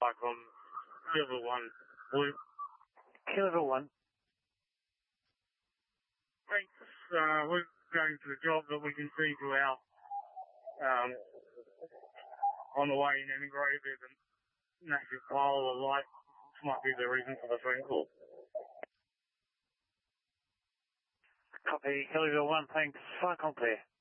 back on level 1, Blue. Level 1. Thanks. We're going to the job that we can see to our, on the way in Emigrave, there's a massive pile of light. This might be the reason for the phone call. Copy, Level 1, thanks. Fire complete.